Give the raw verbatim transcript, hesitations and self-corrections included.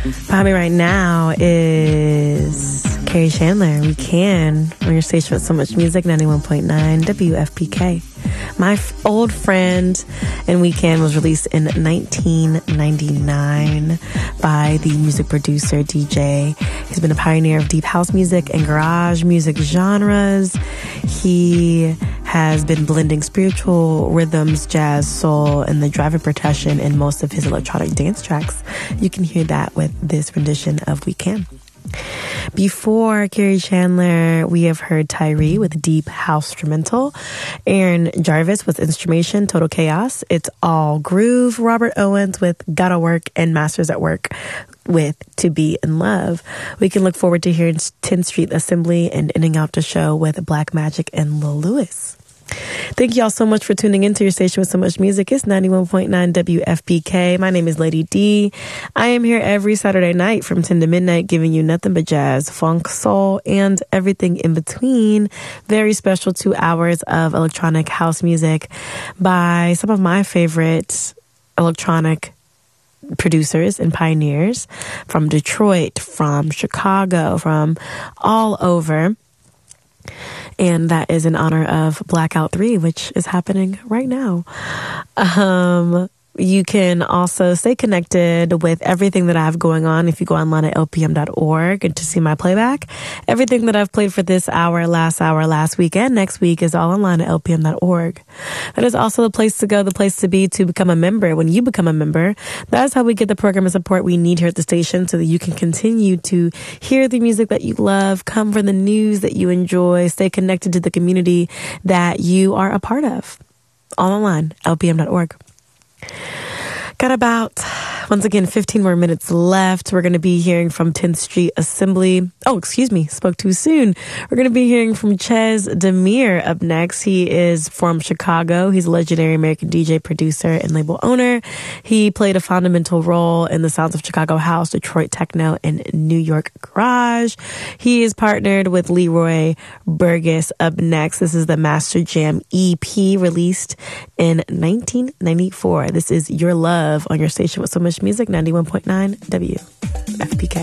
Behind me right now is Carrie Chandler. We Can on your station with so much music, ninety-one point nine W F P K. My f- old friend and We Can was released in nineteen ninety-nine by the music producer D J. He's been a pioneer of deep house music and garage music genres. He has been blending spiritual rhythms, jazz, soul, and the driving percussion in most of his electronic dance tracks. You can hear that with this rendition of We Can. Before Carrie Chandler, we have heard Tyree with Deep House Instrumental, Aaron Jarvis with Instrumentation, Total Chaos, It's All Groove, Robert Owens with Gotta Work, and Masters at Work with To Be in Love. We can look forward to hearing tenth Street Assembly and ending out the show with Black Magic and Lil Louis. Thank you all so much for tuning into your station with so much music. It's ninety-one point nine W F P K. My name is Lady D. I am here every Saturday night from ten to midnight giving you nothing but jazz, funk, soul, and everything in between. Very special two hours of electronic house music by some of my favorite electronic producers and pioneers from Detroit, from Chicago, from all over. And that is in honor of Blackout three, which is happening right now. Um, you can also stay connected with everything that I have going on if you go online at L P M dot org and to see my playback. Everything that I've played for this hour, last hour, last week, and next week is all online at L P M dot org. That is also the place to go, the place to be to become a member. When you become a member, that's how we get the program and support we need here at the station so that you can continue to hear the music that you love, come for the news that you enjoy, stay connected to the community that you are a part of. All online, L P M dot org. Got about, once again, fifteen more minutes left. We're going to be hearing from tenth Street Assembly. Oh, excuse me, spoke too soon. We're going to be hearing from Ches Demir up next. He is from Chicago. He's a legendary American D J, producer, and label owner. He played a fundamental role in the sounds of Chicago house, Detroit techno, and New York garage. He is partnered with Leroy Burgess up next. This is the Master Jam E P released in nineteen ninety-four. This is Your Love on your station with so much music, ninety-one point nine W F P K.